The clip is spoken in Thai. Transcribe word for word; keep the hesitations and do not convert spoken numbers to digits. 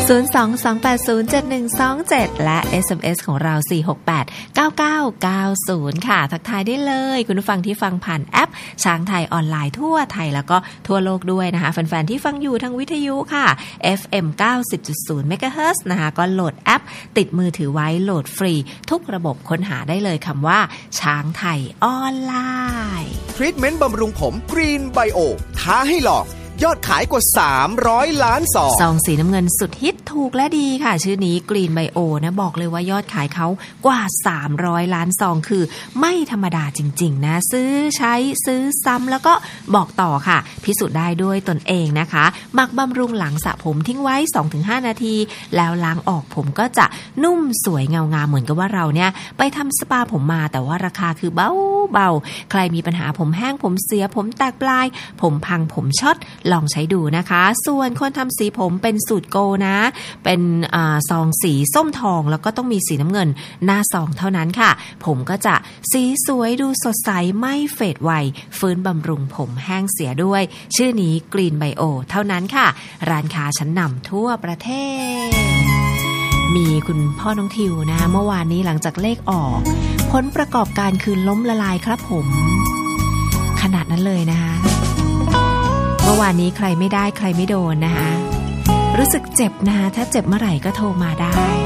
ศูนย์ สอง สอง แปด ศูนย์ เจ็ด หนึ่ง สอง เจ็ด และ เอส เอ็ม เอส ของเราสี่ หก แปด เก้า เก้า เก้า ศูนย์ค่ะทักทายได้เลยคุณผู้ฟังที่ฟังผ่านแอปช้างไทยออนไลน์ทั่วไทยแล้วก็ทั่วโลกด้วยนะคะแฟนๆที่ฟังอยู่ทางวิทยุค่ะ เอฟ เอ็ม เก้าสิบจุดศูนย์ เมกะเฮิรตซ์ นะคะก็โหลดแอปติดมือถือไว้โหลดฟรีทุกระบบค้นหาได้เลยคำว่าช้างไทยออนไลน์ทรีทเมนต์บำรุงผมกรีนไบโอท้าให้ลองยอดขายกว่าสามร้อยล้านซองซองสีน้ำเงินสุดฮิตถูกและดีค่ะชื่อนี้ Green Bio นะบอกเลยว่ายอดขายเขากว่าสามร้อยล้านซองคือไม่ธรรมดาจริงๆนะซื้อใช้ซื้อซ้ำแล้วก็บอกต่อค่ะพิสูจน์ได้ด้วยตนเองนะคะหมักบำรุงหลังสระผมทิ้งไว้ สองถึงห้า นาทีแล้วล้างออกผมก็จะนุ่มสวยเงางามเหมือนกับว่าเราเนี่ยไปทำสปาผมมาแต่ว่าราคาคือเบาเบาใครมีปัญหาผมแห้งผมเสียผมแตกปลายผมพังผมช็อตลองใช้ดูนะคะส่วนคนทำสีผมเป็นสูตรโกนะเป็นอ่าซองสีส้มทองแล้วก็ต้องมีสีน้ำเงินหน้าซองเท่านั้นค่ะผมก็จะสีสวยดูสดใสไม่เฟดไวฟื้นบำรุงผมแห้งเสียด้วยชื่อนี้ Green Bio เท่านั้นค่ะร้านค้าชั้นนำทั่วประเทศมีคุณพ่อน้องทิวนะเมื่อวานนี้หลังจากเลขออกผลประกอบการคือล้มละลายครับผมขนาดนั้นเลยนะคะเมื่อวานนี้ใครไม่ได้ใครไม่โดนนะคะรู้สึกเจ็บนะคะถ้าเจ็บเมื่อไหร่ก็โทรมาได้